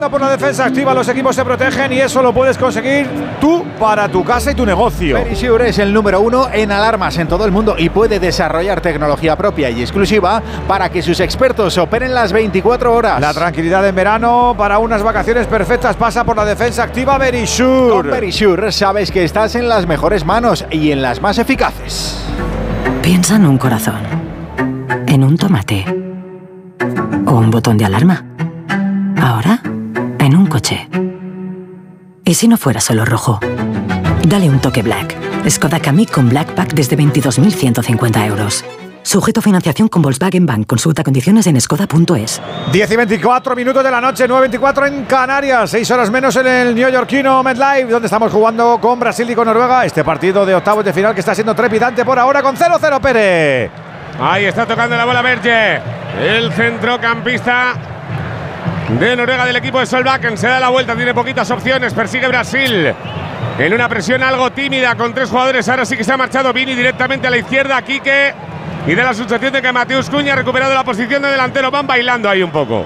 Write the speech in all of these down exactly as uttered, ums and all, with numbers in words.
Por la defensa activa, los equipos se protegen y eso lo puedes conseguir tú para tu casa y tu negocio. Verisure es el número uno en alarmas en todo el mundo y puede desarrollar tecnología propia y exclusiva para que sus expertos operen las veinticuatro horas. La tranquilidad en verano para unas vacaciones perfectas pasa por la defensa activa Verisure. Con Verisure sabes que estás en las mejores manos y en las más eficaces. Piensa en un corazón, en un tomate o un botón de alarma. Ahora, en un coche. ¿Y si no fuera solo rojo? Dale un toque Black. Skoda Kamiq con Black Pack desde veintidós mil ciento cincuenta euros. Sujeto a financiación con Volkswagen Bank. Consulta condiciones en skoda punto es. diez y veinticuatro minutos de la noche, nueve y veinticuatro en Canarias. seis horas menos en el neoyorquino MetLife, donde estamos jugando con Brasil y con Noruega. Este partido de octavos de final que está siendo trepidante por ahora con cero cero Pérez. Ahí está tocando la bola Berge, el centrocampista de Noruega del equipo de Solbakken. Se da la vuelta, tiene poquitas opciones, persigue Brasil en una presión algo tímida con tres jugadores. Ahora sí que se ha marchado Vini directamente a la izquierda, Quique, y da la sensación de que Mateus Cunha ha recuperado la posición de delantero. Van bailando ahí un poco.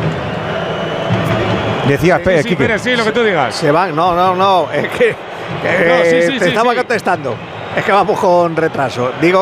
Decías, Pérez, sí, Quique. Pérez, sí, lo que tú digas. Se van, no, no, no, es que eh, no, sí, sí, te sí, estaba sí. contestando. Es que vamos con retraso. Digo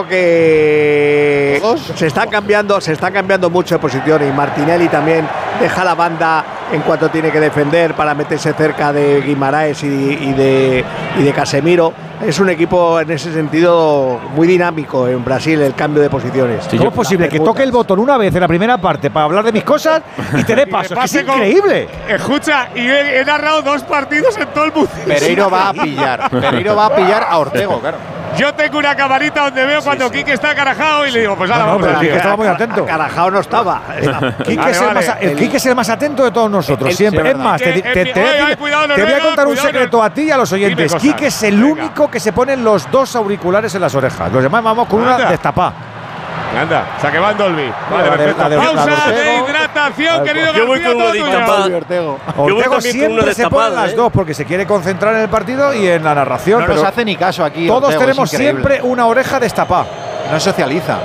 que se están cambiando, se están cambiando mucho de posición y Martinelli también deja la banda en cuanto tiene que defender para meterse cerca de Guimaraes y, y de y de Casemiro. Es un equipo en ese sentido muy dinámico en Brasil el cambio de posiciones. Sí, ¿cómo es posible que toque el botón una vez en la primera parte para hablar de mis cosas y te dé paso? Es, que es con, increíble. Escucha, y he, he narrado dos partidos en todo el mundo. Pereiro va a pillar. Pereiro va a pillar a Ortego, claro. Yo tengo una camarita donde veo sí, cuando sí. Quique está acarajado y le digo, pues ahora no, no, vamos a Quique estaba muy atento. Carajado no estaba. Quique vale, es el, vale. más, el Quique es el más atento de todos nosotros, el, siempre. Sí, es más, te, te, te, te, oye, oye, cuidado, te voy a contar un secreto a ti y a los oyentes. Quique es el Venga. único que se pone los dos auriculares en las orejas. Los demás vamos con una destapada. Anda, saque va en Dolby. Vale, perfecto. De, Pausa de, de hidratación, querido García. Yo voy con uno destapado. Ortego, Ortego siempre se pone las dos porque se quiere concentrar en el partido y en la narración. No pero nos hace ni caso aquí. Todos Ortego, tenemos siempre una oreja destapada. No socializa.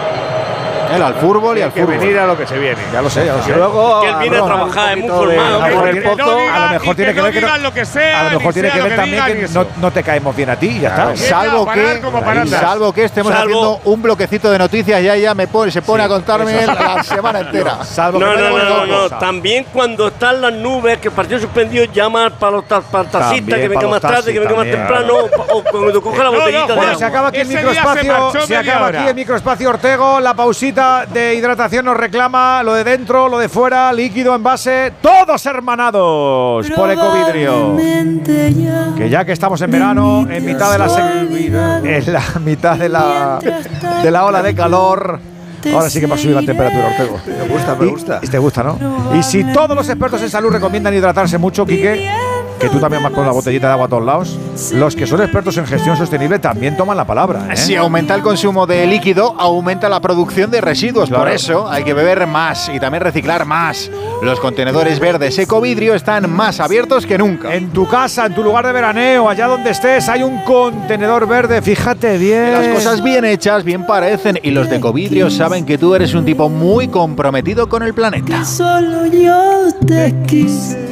Él al fútbol y al fútbol. Que venir a lo que se viene. Ya lo sé, ya lo sé. Y luego que él viene a trabajar, es muy formado. A lo mejor tiene que ver que a lo mejor tiene que ver también que no, no te caemos bien a ti y ya está. Salvo que, salvo que estemos haciendo un bloquecito de noticias y ella me pone, se pone a contarme la semana entera. No, no, no, no. También cuando están las nubes, que el partido suspendido, llama para los taxistas que venga más tarde, que venga más temprano, o cuando coja la botellita de agua. Bueno, se acaba aquí el microespacio, se acaba aquí el microespacio Ortego, la pausita de hidratación nos reclama lo de dentro, lo de fuera, líquido, envase, todos hermanados por Ecovidrio. Que ya que estamos en verano, en mitad de la en la mitad de la de la ola de calor, ahora sí que va a subir la temperatura, Ortego. Me gusta, me gusta. Y, y te gusta, ¿no? Y si todos los expertos en salud recomiendan hidratarse mucho, Quique, que tú también vas con la botellita de agua a todos lados, los que son expertos en gestión sostenible también toman la palabra, ¿eh? Si aumenta el consumo de líquido, aumenta la producción de residuos. Claro. Por eso hay que beber más y también reciclar más. Los contenedores verdes Ecovidrio están más abiertos que nunca. En tu casa, en tu lugar de veraneo, allá donde estés, hay un contenedor verde, fíjate bien. Las cosas bien hechas, bien parecen, y los de Ecovidrio saben que tú eres un tipo muy comprometido con el planeta. Solo yo te quise.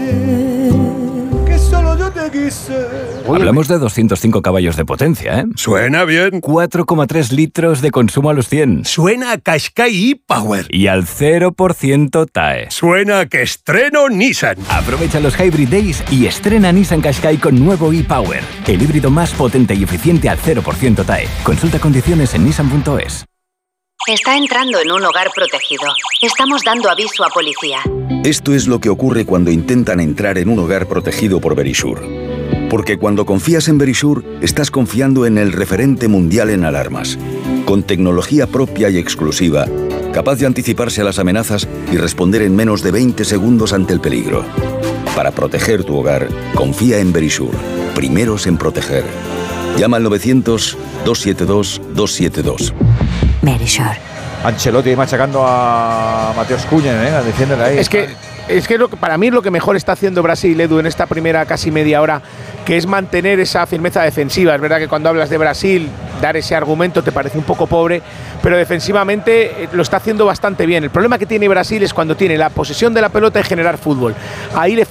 Solo yo te quise. Hablamos de doscientos cinco caballos de potencia, ¿eh? Suena bien. cuatro coma tres litros de consumo a los cien. Suena a Qashqai e-Power. Y al cero por ciento T A E. Suena a que estreno Nissan. Aprovecha los Hybrid Days y estrena Nissan Qashqai con nuevo e-Power. El híbrido más potente y eficiente al cero por ciento T A E. Consulta condiciones en nissan punto es. Está entrando en un hogar protegido. Estamos dando aviso a policía. Esto es lo que ocurre cuando intentan entrar en un hogar protegido por Verisure. Porque cuando confías en Verisure, estás confiando en el referente mundial en alarmas. Con tecnología propia y exclusiva, capaz de anticiparse a las amenazas y responder en menos de veinte segundos ante el peligro. Para proteger tu hogar, confía en Verisure. Primeros en proteger. Llama al novecientos, dos siete dos, dos siete dos. Verisure. Ancelotti machacando a Mateus Cunha, ¿eh? Diciéndole ahí. Es que, es que lo que para mí lo que mejor está haciendo Brasil, Edu, en esta primera casi media hora, que es mantener esa firmeza defensiva. Es verdad que cuando hablas de Brasil, dar ese argumento te parece un poco pobre, pero defensivamente lo está haciendo bastante bien. El problema que tiene Brasil es cuando tiene la posesión de la pelota y generar fútbol. Ahí le